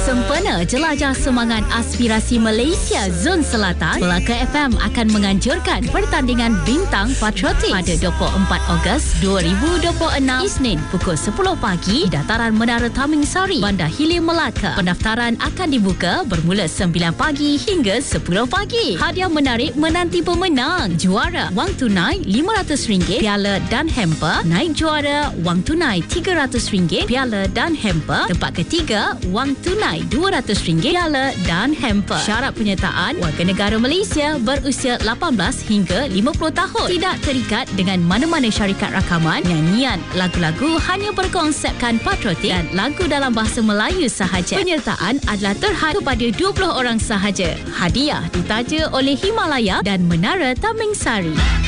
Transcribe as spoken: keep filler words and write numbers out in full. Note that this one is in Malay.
Sempena jelajah semangat aspirasi Malaysia Zon Selatan, Melaka F M akan menganjurkan pertandingan bintang patriotik pada dua puluh empat Ogos dua ribu dua puluh enam Isnin pukul sepuluh pagi di Dataran Menara Taming Sari, Bandar Hilir, Melaka. Pendaftaran akan dibuka bermula sembilan pagi hingga sepuluh pagi. Hadiah menarik menanti pemenang. Juara wang tunai lima ratus ringgit, piala dan hamper. Naik juara wang tunai tiga ratus ringgit, piala dan hamper. Tempat ketiga wang tunai dua ratus ringgit, piala dan hamper. Syarat penyertaan warga negara Malaysia berusia lapan belas hingga lima puluh tahun. Tidak terikat dengan mana-mana syarikat rakaman. Nyanyian lagu-lagu hanya berkonsepkan patriotik dan lagu dalam bahasa Melayu sahaja. Penyertaan adalah terhad kepada dua puluh orang sahaja. Hadiah ditaja oleh Himalaya dan Menara Taming Sari.